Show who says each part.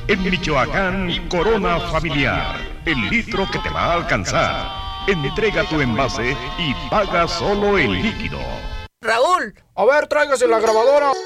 Speaker 1: En Michoacán, Corona Familiar, el litro que te va a alcanzar. Entrega tu envase y paga solo el líquido.
Speaker 2: Raúl, a ver, tráigase la grabadora.